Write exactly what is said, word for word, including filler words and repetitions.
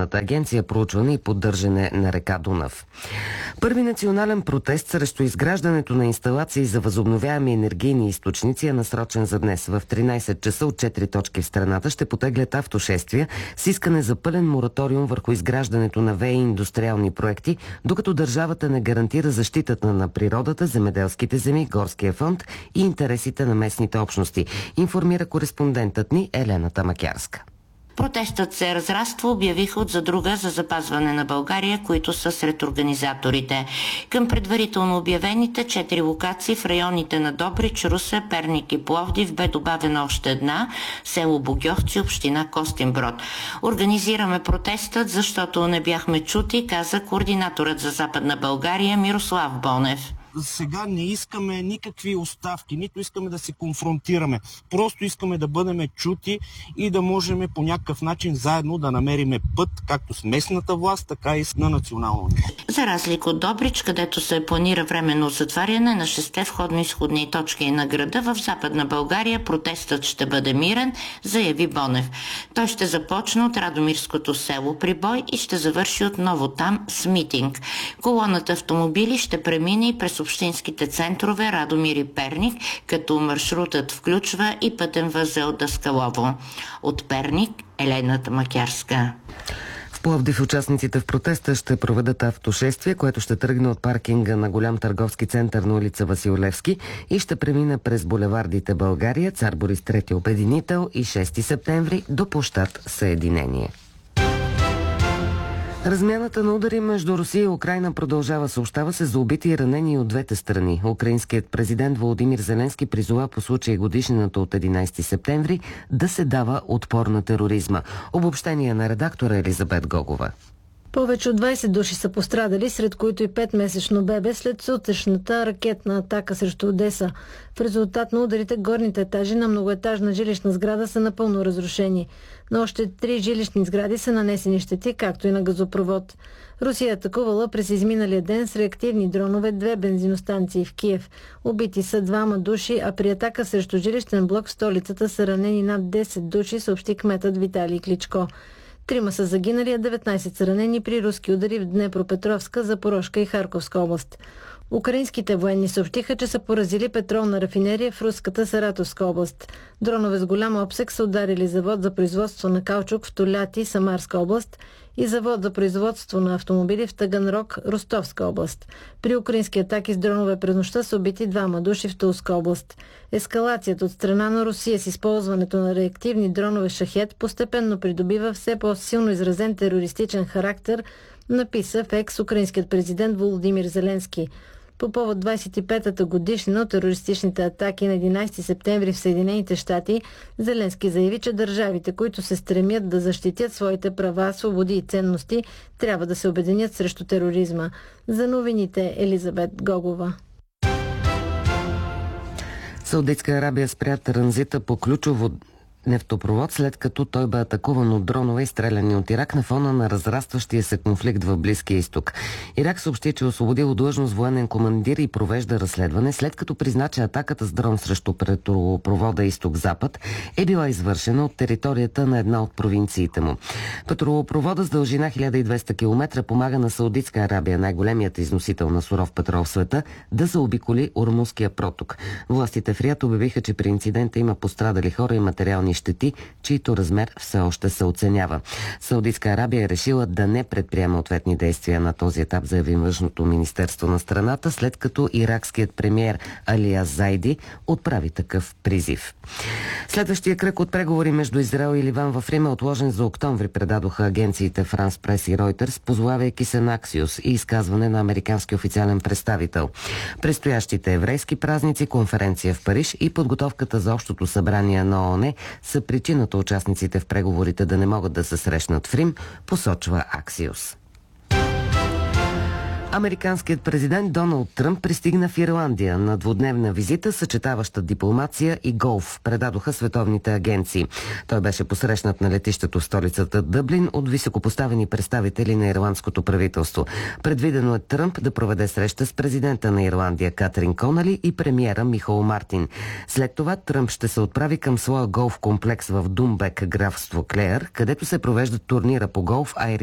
Държавната агенция проучване и поддържане на река Дунав. Първи национален протест срещу изграждането на инсталации за възобновяеми енергийни източници е насрочен за днес. В тринайсет часа от четири точки в страната ще потеглят автошествия с искане за пълен мораториум върху изграждането на ВЕИ индустриални проекти, докато държавата не гарантира защитата на природата, земеделските земи, горския фонд и интересите на местните общности, информира кореспондентът ни Елена Тамакярска. Протестът се разраства, обявиха от задруга за запазване на България, които са сред организаторите. Към предварително обявените четири локации в районите на Добрич, Русе, Перник и Пловдив бе добавена още една – село Богьовци, община Костинброд. Организираме протестът, защото не бяхме чути, каза координаторът за Западна България Мирослав Бонев. Сега не искаме никакви оставки, нито искаме да се конфронтираме. Просто искаме да бъдем чути и да можем по някакъв начин заедно да намериме път, както с местната власт, така и на национално ниво. За разлика от Добрич, където се планира временно затваряне на шесте входно-изходни точки на града, в Западна България протестът ще бъде мирен, заяви Бонев. Той ще започне от Радомирското село Прибой и ще завърши отново там с митинг. Колоната автомобили ще премине и през общинските центрове Радомир и Перник, като маршрутът включва и пътен възел Даскалово. От Перник Елена Тамакярска. В Пловдив участниците в протеста ще проведат автошествие, което ще тръгне от паркинга на голям търговски център на улица Васил Левски и ще премине през булевардите България, Цар Борис трети Обединител и шести септември до площад Съединение. Размяната на удари между Русия и Украйна продължава. Съобщава се за убити и ранени от двете страни. Украинският президент Володимир Зеленски призова по случай годишнината от единайсети септември да се дава отпор на тероризма. Обобщение на редактора Елизабет Гогова. Повече от двайсет души са пострадали, сред които и петмесечно бебе след сутрешната ракетна атака срещу Одеса. В резултат на ударите горните етажи на многоетажна жилищна сграда са напълно разрушени. На още три жилищни сгради са нанесени щети, както и на газопровод. Русия е атакувала през изминалия ден с реактивни дронове две бензиностанции в Киев. Убити са двама души, а при атака срещу жилищен блок в столицата са ранени над десет души, съобщи кметът Виталий Кличко. Трима са загинали, а деветнайсет са ранени при руски удари в Днепропетровска, Запорожка и Харковска област. Украинските военни съобщиха, че са поразили петролна рафинерия в руската Саратовска област. Дронове с голям обсег са ударили завод за производство на каучук в Толяти, Самарска област, и завод за производство на автомобили в Таганрог, Ростовска област. При украински атаки с дронове през нощта са убити двама души в Тулска област. Ескалацията от страна на Русия с използването на реактивни дронове Шахед постепенно придобива все по-силно изразен терористичен характер, написа в екс украинският президент Володимир Зеленски. По повод двайсет и петата годишнина от терористичните атаки на единайсети септември в Съединените щати, Зеленски заяви, че държавите, които се стремят да защитят своите права, свободи и ценности, трябва да се обединят срещу тероризма. За новините Елизабет Гогова. Саудитска Арабия спря транзита по ключово нефтопровод, след като той бе атакуван от дронове и стреляни от Ирак на фона на разрастващия се конфликт в Близкия изток. Ирак съобщи, че освободил длъжност военен командир и провежда разследване, след като призна, че атаката с дрон срещу петролопровода Изток-Запад е била извършена от територията на една от провинциите му. Петролопровода с дължина хиляда и двеста километра помага на Саудитска Арабия, най-големият износител на суров петрол в света, да заобиколи Ормузския проток. Властите в Риад обявиха, че при инцидента има пострадали хора и материални щети, чието размер все още се оценява. Саудитска Арабия е решила да не предприема ответни действия на този етап, заяви външното министерство на страната, след като иракският премиер Алия Зайди отправи такъв призив. Следващия кръг от преговори между Израел и Ливан в Рим е отложен за октомври, предадоха агенциите Франс Прес и Ройтерс, позовавайки се на Аксиос и изказване на американски официален представител. Предстоящите еврейски празници, конференция в Париж и подготовката за общото събрание на ООН са причината участниците в преговорите да не могат да се срещнат в Рим, посочва Аксиос. Американският президент Доналд Тръмп пристигна в Ирландия на двудневна визита, съчетаваща дипломация и голф, предадоха световните агенции. Той беше посрещнат на летището в столицата Дъблин от високопоставени представители на ирландското правителство. Предвидено е Тръмп да проведе среща с президента на Ирландия Катрин Конали и премиера Михаел Мартин. След това Тръмп ще се отправи към своя голф комплекс в Думбек, графство Клеер, където се провежда турнира по голф Irish